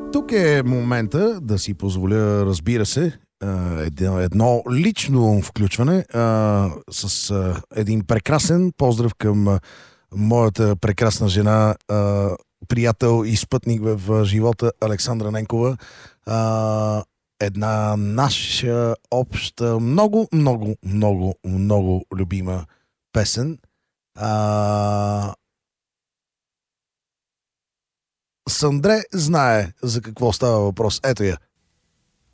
Тук е момента да си позволя, разбира се, едно лично включване с един прекрасен поздрав към моята прекрасна жена, приятел и спътник в живота Александра Ненкова. Една наша обща, много, много, много, много любима песен. Сандре знае за какво става въпрос. Ето я.